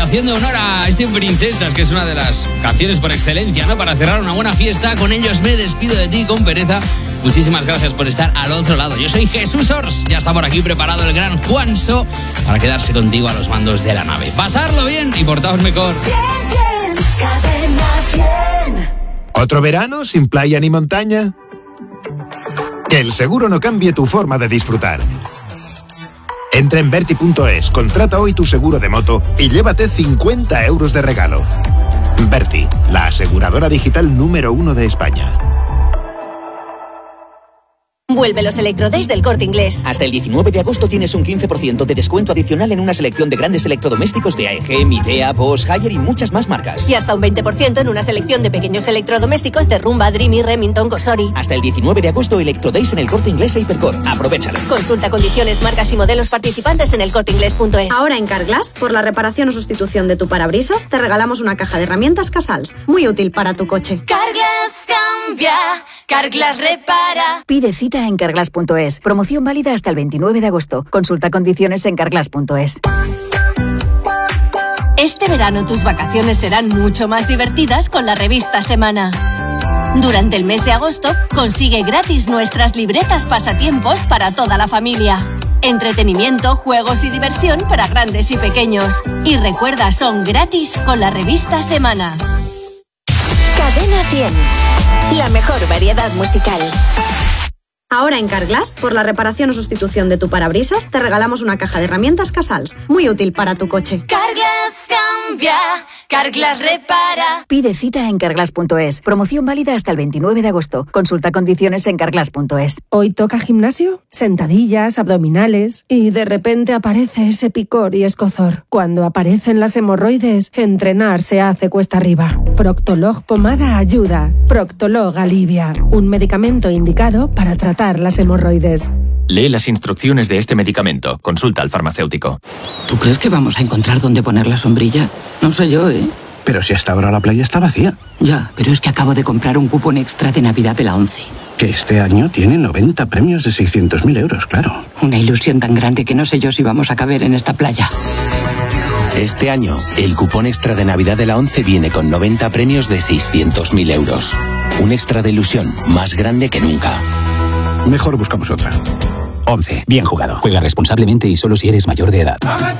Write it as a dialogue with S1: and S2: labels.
S1: haciendo honor a este Princesas, que es una de las canciones por excelencia, ¿no? Para cerrar una buena fiesta. Con ellos me despido de ti con pereza. Muchísimas gracias por estar al otro lado. Yo soy Jesús Ors. Ya está por aquí preparado el gran Juanso para quedarse contigo a los mandos de la nave. Pasarlo bien y portaos mejor.
S2: ¿Otro verano sin playa ni montaña? Que el seguro no cambie tu forma de disfrutar. Entra en Verti.es, contrata hoy tu seguro de moto y llévate 50 euros de regalo. Verti, la aseguradora digital número 1 de España.
S3: Vuelve los Electrodays del Corte Inglés.
S4: Hasta el 19 de agosto tienes un 15% de descuento adicional en una selección de grandes electrodomésticos de AEG, Midea, Bosch, Haier y muchas más marcas.
S3: Y hasta un 20% en una selección de pequeños electrodomésticos de Rumba, Dreamy, Remington, Cosori.
S4: Hasta el 19 de agosto, Electrodays en el Corte Inglés e Hipercor. Aprovéchalo.
S3: Consulta condiciones, marcas y modelos participantes en elcorteinglés.es.
S5: Ahora en Carglass, por la reparación o sustitución de tu parabrisas, te regalamos una caja de herramientas Casals. Muy útil para tu coche.
S3: Carglass cambia, Carglass repara.
S6: Pide cita en Carglass.es. Promoción válida hasta el 29 de agosto. Consulta condiciones en Carglass.es.
S3: Este verano tus vacaciones serán mucho más divertidas con la revista Semana. Durante el mes de agosto, consigue gratis nuestras libretas pasatiempos para toda la familia. Entretenimiento, juegos y diversión para grandes y pequeños. Y recuerda, son gratis con la revista Semana.
S7: Cadena 100. La mejor variedad musical.
S5: Ahora en Carglass, por la reparación o sustitución de tu parabrisas, te regalamos una caja de herramientas Casals. Muy útil para tu coche.
S3: Carglass cambia, Carglass repara.
S6: Pide cita en Carglass.es. Promoción válida hasta el 29 de agosto. Consulta condiciones en Carglass.es.
S8: Hoy toca gimnasio, sentadillas, abdominales y de repente aparece ese picor y escozor. Cuando aparecen las hemorroides, entrenar se hace cuesta arriba. Proctolog pomada ayuda. Proctolog alivia. Un medicamento indicado para tratar las hemorroides.
S9: Lee las instrucciones de este medicamento. Consulta al farmacéutico.
S10: ¿Tú crees que vamos a encontrar dónde poner la sombrilla? No sé yo, ¿eh?
S11: Pero si hasta ahora la playa está vacía.
S10: Ya, pero es que acabo de comprar un cupón extra de Navidad de la ONCE.
S11: Que este año tiene 90 premios de 600.000 euros, claro.
S10: Una ilusión tan grande que no sé yo si vamos a caber en esta playa.
S12: Este año, el cupón extra de Navidad de la ONCE viene con 90 premios de 600.000 euros. Un extra de ilusión más grande que nunca.
S11: Mejor buscamos otra.
S13: 11. Bien jugado. Juega responsablemente y solo si eres mayor de edad.